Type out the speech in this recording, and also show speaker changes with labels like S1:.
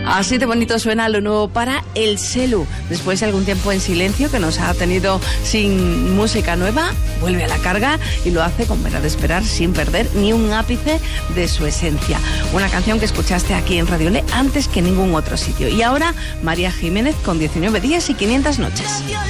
S1: Así de bonito suena lo nuevo para El Selu. Después de algún tiempo en silencio que nos ha tenido sin música nueva, vuelve a la carga y lo hace con Vera de Esperar, sin perder ni un ápice de su esencia. Una canción que escuchaste aquí en Radio Le antes que en ningún otro sitio. Y ahora María Jiménez con 19 días y 500 noches.